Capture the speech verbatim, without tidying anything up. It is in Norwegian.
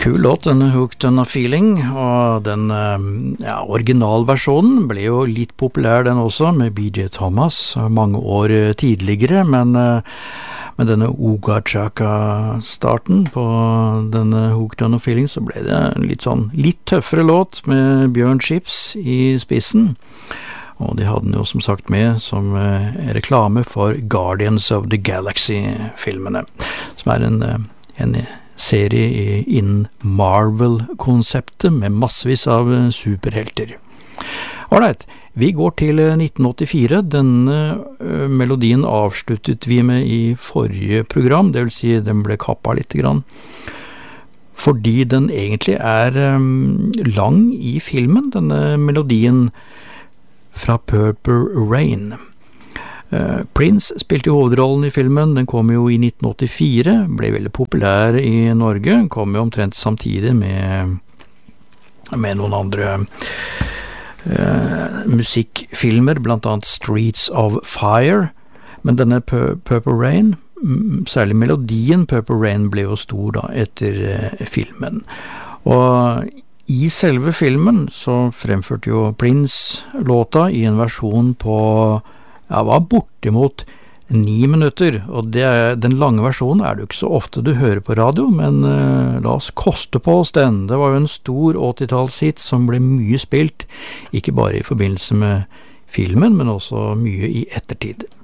Kul låt, den Hooked on a Feeling, og den ja, originalversjonen ble jo litt populær den også, med B J Thomas, mange år tidligere, men med denne Ooga Chaka-starten på denne Hooked on a Feeling, så ble det en litt sånn, litt tøffere låt med Bjørn Skifs i spissen, og de hadde den jo som sagt med som reklame for Guardians of the Galaxy-filmene, som er en, en serie innen Marvel-konseptet med massevis av superhelter. Alright, vi går til nitten åttifire. Denne uh, melodien avsluttet vi med i forrige program, det vil si den ble kappet litt grann, fordi den egentlig er um, lang i filmen, denne melodien fra Purple Rain. Uh, Prince spilte hovedrollen i filmen, den kom jo i nitten åttifire, ble veldig populær i Norge, kom jo omtrent samtidig med, med noen andre uh, musikkfilmer, blant annet Streets of Fire, men denne Pur- Purple Rain, særlig melodien Purple Rain ble jo stor da etter uh, filmen, og i selve filmen så fremførte jo Prince låta i en versjon på ja, var bortimot ni minutter, og det er, den lange versjonen er det jo ikke så ofte du hører på radio, men uh, la oss koste på oss den. Det var jo en stor åttitallshit som ble mye spilt, ikke bare i forbindelse med filmen, men også mye i ettertid.